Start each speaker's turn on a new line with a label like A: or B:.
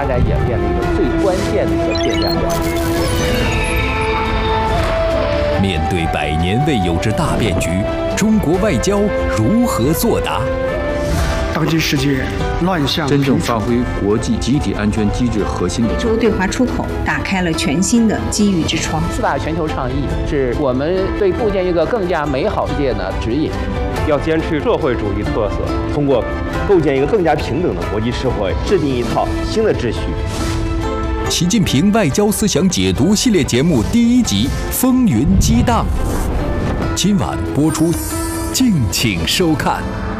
A: 发展演变的一个最关键的一个变量。
B: 面对100年未有之大变局，中国外交如何作答？
C: 当今世界乱象
D: 真正发挥国际集体安全机制核心的
E: 对华出口打开了全新的机遇之窗。
A: 4大全球倡议是我们对构建一个更加美好世界的指引。
F: 要坚持社会主义特色，通过构建一个更加平等的国际社会，制定一套新的秩序。
B: 习近平外交思想解读系列节目第1集《风云激荡》，今晚播出，敬请收看。